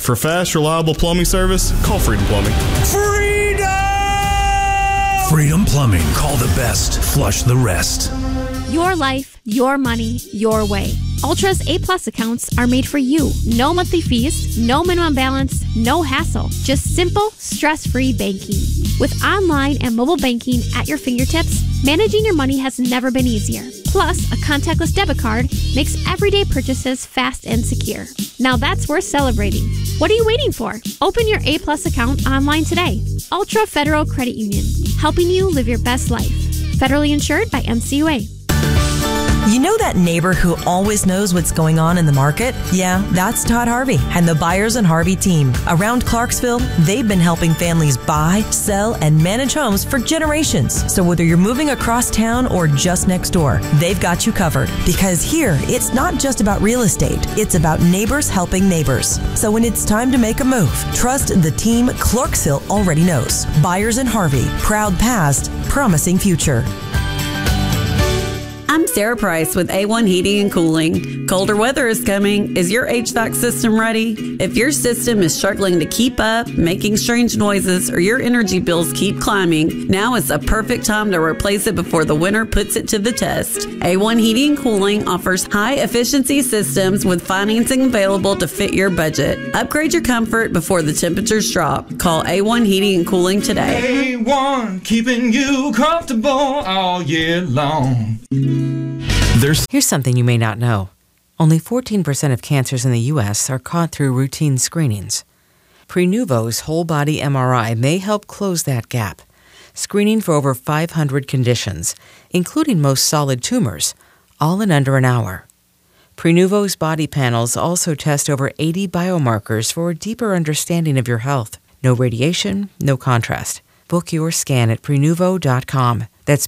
For fast, reliable plumbing service, call Freedom Plumbing. Freedom Plumbing. Call the best. Flush the rest. Your life, your money, your way. Ultra's A-Plus accounts are made for you. No monthly fees, no minimum balance, no hassle. Just simple, stress-free banking. With online and mobile banking at your fingertips, managing your money has never been easier. Plus, a contactless debit card makes everyday purchases fast and secure. Now that's worth celebrating. What are you waiting for? Open your A-Plus account online today. Ultra Federal Credit Union, helping you live your best life. Federally insured by MCUA. You know that neighbor who always knows what's going on in the market? Yeah, that's Todd Harvey and the Byers and Harvey team. Around Clarksville, they've been helping families buy, sell, and manage homes for generations. So whether you're moving across town or just next door, they've got you covered. Because here, it's not just about real estate. It's about neighbors helping neighbors. So when it's time to make a move, trust the team Clarksville already knows. Byers and Harvey, proud past, promising future. I'm Sarah Price with A1 Heating and Cooling. Colder weather is coming. Is your HVAC system ready? If your system is struggling to keep up, making strange noises, or your energy bills keep climbing, now is the perfect time to replace it before the winter puts it to the test. A1 Heating and Cooling offers high-efficiency systems with financing available to fit your budget. Upgrade your comfort before the temperatures drop. Call A1 Heating and Cooling today. A1, keeping you comfortable all year long. Here's something you may not know. Only 14% of cancers in the U.S. are caught through routine screenings. Prenuvo's whole-body MRI may help close that gap, screening for over 500 conditions, including most solid tumors, all in under an hour. Prenuvo's body panels also test over 80 biomarkers for a deeper understanding of your health. No radiation, no contrast. Book your scan at Prenuvo.com. That's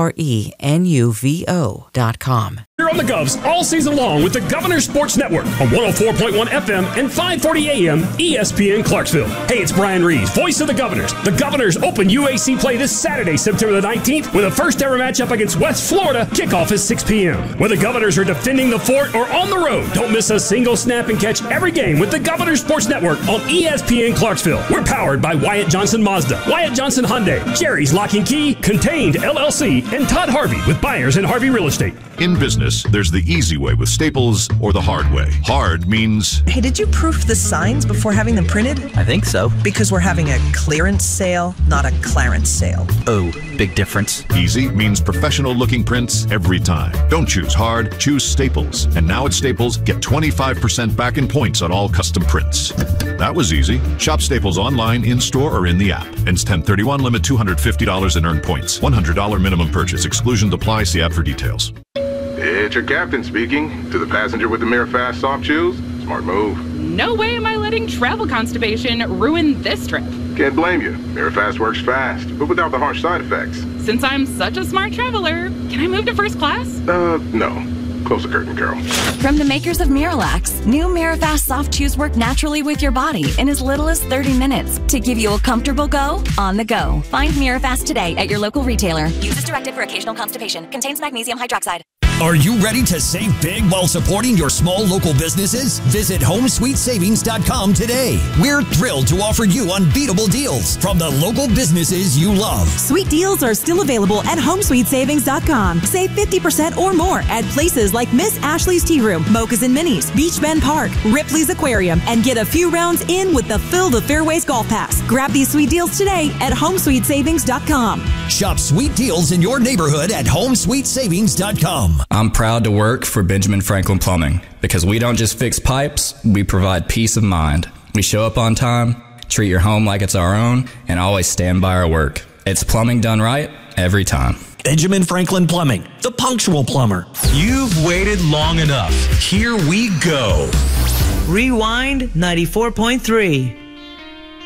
Prenuvo.com. You're on the Govs all season long with the Governor Sports Network on 104.1 FM and 540 AM ESPN Clarksville. Hey, it's Brian Reeves, voice of the Governors. The Governors open UAC play this Saturday, September the 19th, with a first-ever matchup against West Florida. Kickoff is 6 p.m. Whether Governors are defending the fort or on the road, don't miss a single snap and catch every game with the Governor Sports Network on ESPN Clarksville. We're powered by Wyatt Johnson Mazda, Wyatt Johnson Hyundai, Jerry's Lock and Key, Contained LLC, and Todd Harvey with Byers and Harvey Real Estate. In business, there's the easy way with Staples or the hard way. Hard means... Hey, did you proof the signs before having them printed? I think so. Because we're having a clearance sale, not a Clarence sale. Oh, big difference. Easy means professional-looking prints every time. Don't choose hard, choose Staples. And now at Staples, get 25% back in points on all custom prints. That was easy. Shop Staples online, in-store, or in the app. Ends 10/31, limit $250 and earn points. $100 minimum purchase. Exclusions apply. See app for details. It's your captain speaking. To the passenger with the Mirafast soft chews, smart move. No way am I letting travel constipation ruin this trip. Can't blame you. Mirafast works fast, but without the harsh side effects. Since I'm such a smart traveler, can I move to first class? No. Close the curtain, Carol. From the makers of Miralax, new Mirafast soft chews work naturally with your body in as little as 30 minutes to give you a comfortable go on the go. Find Mirafast today at your local retailer. Use as directed for occasional constipation. Contains magnesium hydroxide. Are you ready to save big while supporting your small local businesses? Visit HomeSweetSavings.com today. We're thrilled to offer you unbeatable deals from the local businesses you love. Sweet deals are still available at HomeSweetSavings.com. Save 50% or more at places like Miss Ashley's Tea Room, Mocha's and Minnie's, Beach Bend Park, Ripley's Aquarium, and get a few rounds in with the Fill the Fairways Golf Pass. Grab these sweet deals today at HomeSweetSavings.com. Shop sweet deals in your neighborhood at HomeSweetSavings.com. I'm proud to work for Benjamin Franklin Plumbing because we don't just fix pipes, we provide peace of mind. We show up on time, treat your home like it's our own, and always stand by our work. It's plumbing done right every time. Benjamin Franklin Plumbing, the punctual plumber. You've waited long enough. Here we go. Rewind 94.3.